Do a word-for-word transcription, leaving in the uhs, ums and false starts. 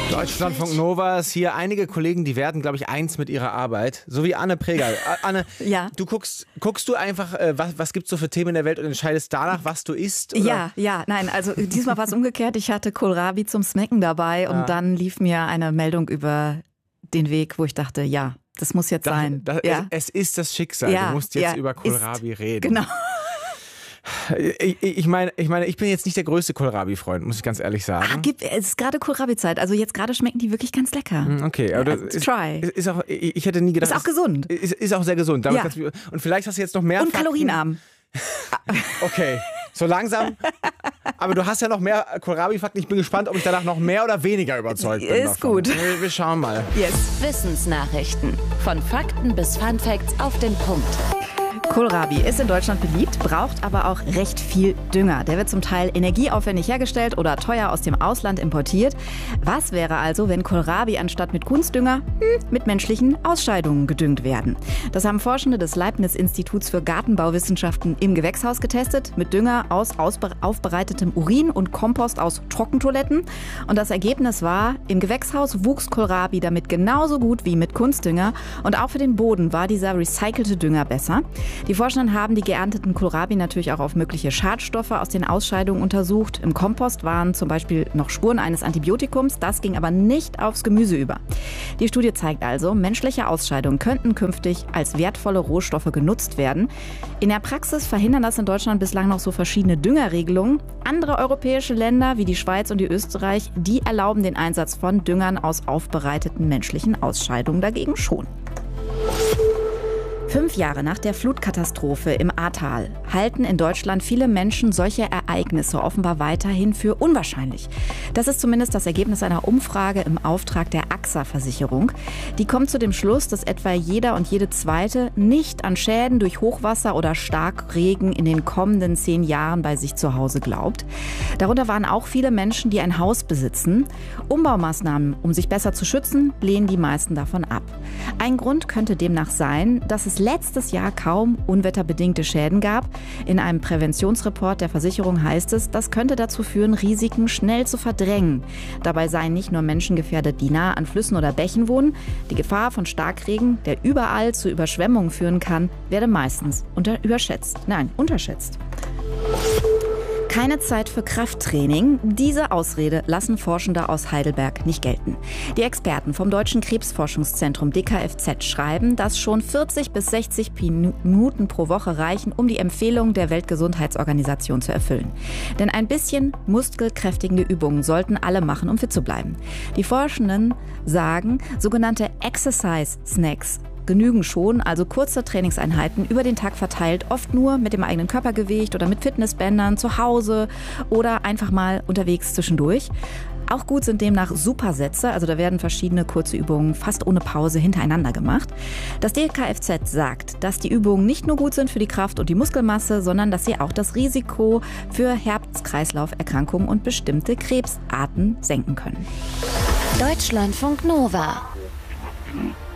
Deutschlandfunk Nova ist hier. Einige Kollegen, die werden, glaube ich, eins mit ihrer Arbeit. So wie Anne Pregal. Anne, ja. du guckst, guckst du einfach, äh, was, was gibt es so für Themen in der Welt und entscheidest danach, was du isst? Oder? Ja, ja, nein, also diesmal war es umgekehrt. Ich hatte Kohlrabi zum Snacken dabei und ja. dann lief mir eine Meldung über den Weg, wo ich dachte, ja, das muss jetzt das, sein. Das, ja. es, es ist das Schicksal. Ja, du musst jetzt ja, über Kohlrabi ist, reden. Genau. Ich, ich, meine, ich meine, ich bin jetzt nicht der größte Kohlrabi-Freund, muss ich ganz ehrlich sagen. Ah, gibt, es ist gerade Kohlrabi-Zeit. Also jetzt gerade schmecken die wirklich ganz lecker. Okay, aber also, ist, try. Ist, ist auch, ich hätte nie gedacht. Ist auch gesund. Ist, ist auch sehr gesund. Damit ja. kannst du, und vielleicht hast du jetzt noch mehr Und Fakten. kalorienarm. Okay, so langsam. Aber du hast ja noch mehr Kohlrabi-Fakten. Ich bin gespannt, ob ich danach noch mehr oder weniger überzeugt bin. Ist davon. gut. Wir, wir schauen mal. Yes. Wissensnachrichten. Von Fakten bis Funfacts auf den Punkt. Kohlrabi ist in Deutschland beliebt, braucht aber auch recht viel Dünger. Der wird zum Teil energieaufwendig hergestellt oder teuer aus dem Ausland importiert. Was wäre also, wenn Kohlrabi anstatt mit Kunstdünger hm, mit menschlichen Ausscheidungen gedüngt werden? Das haben Forschende des Leibniz-Instituts für Gartenbauwissenschaften im Gewächshaus getestet, mit Dünger aus aufbereitetem Urin und Kompost aus Trockentoiletten. Und das Ergebnis war, im Gewächshaus wuchs Kohlrabi damit genauso gut wie mit Kunstdünger. Und auch für den Boden war dieser recycelte Dünger besser. Die Forschenden haben die geernteten Kohlrabi natürlich auch auf mögliche Schadstoffe aus den Ausscheidungen untersucht. Im Kompost waren zum Beispiel noch Spuren eines Antibiotikums, das ging aber nicht aufs Gemüse über. Die Studie zeigt also, menschliche Ausscheidungen könnten künftig als wertvolle Rohstoffe genutzt werden. In der Praxis verhindern das in Deutschland bislang noch so verschiedene Düngerregelungen. Andere europäische Länder wie die Schweiz und die Österreich, die erlauben den Einsatz von Düngern aus aufbereiteten menschlichen Ausscheidungen dagegen schon. Fünf Jahre nach der Flutkatastrophe im Ahrtal halten in Deutschland viele Menschen solche Ereignisse offenbar weiterhin für unwahrscheinlich. Das ist zumindest das Ergebnis einer Umfrage im Auftrag der A X A-Versicherung. Die kommt zu dem Schluss, dass etwa jeder und jede Zweite nicht an Schäden durch Hochwasser oder Starkregen in den kommenden zehn Jahren bei sich zu Hause glaubt. Darunter waren auch viele Menschen, die ein Haus besitzen. Umbaumaßnahmen, um sich besser zu schützen, lehnen die meisten davon ab. Ein Grund könnte demnach sein, dass es letztes Jahr kaum unwetterbedingte Schäden gab. In einem Präventionsreport der Versicherung heißt es, das könnte dazu führen, Risiken schnell zu verdrängen. Dabei seien nicht nur Menschen gefährdet, die nah an Flüssen oder Bächen wohnen. Die Gefahr von Starkregen, der überall zu Überschwemmungen führen kann, werde meistens unter überschätzt. Nein, unterschätzt. Keine Zeit für Krafttraining. Diese Ausrede lassen Forschende aus Heidelberg nicht gelten. Die Experten vom Deutschen Krebsforschungszentrum D K F Z schreiben, dass schon vierzig bis sechzig Minuten pro Woche reichen, um die Empfehlungen der Weltgesundheitsorganisation zu erfüllen. Denn ein bisschen muskelkräftigende Übungen sollten alle machen, um fit zu bleiben. Die Forschenden sagen, sogenannte Exercise Snacks genügen schon, also kurze Trainingseinheiten über den Tag verteilt, oft nur mit dem eigenen Körpergewicht oder mit Fitnessbändern zu Hause oder einfach mal unterwegs zwischendurch. Auch gut sind demnach Supersätze, also da werden verschiedene kurze Übungen fast ohne Pause hintereinander gemacht. Das D K F Z sagt, dass die Übungen nicht nur gut sind für die Kraft und die Muskelmasse, sondern dass sie auch das Risiko für Herz-Kreislauf-Erkrankungen und bestimmte Krebsarten senken können. Deutschlandfunk Nova.